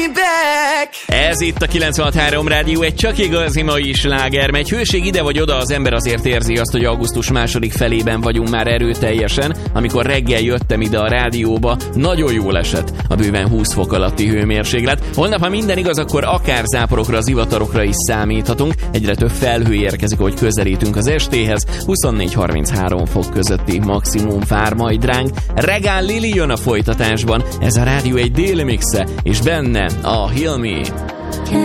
Ez itt a 96.3 Rádió, egy csak igazi mai sláger. Megy hőség ide vagy oda, az ember azért érzi azt, hogy augusztus második felében vagyunk már erőteljesen. Amikor reggel jöttem ide a rádióba, nagyon jól esett a bőven 20 fok alatti hőmérséklet. Holnap, ha minden igaz, akkor akár záporokra, zivatarokra is számíthatunk. Egyre több felhő érkezik, hogy közelítünk az estéhez. 24-33 fok közötti maximum vár majd ránk. Regál Lili jön a folytatásban. Ez a rádió egy déli mixe, és benne a Heal Me.